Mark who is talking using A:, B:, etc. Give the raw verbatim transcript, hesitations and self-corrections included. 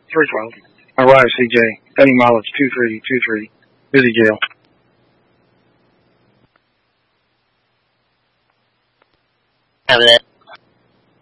A: three twelve. Arrive, C J. Any mileage two three two three. Busy jail.
B: Have that.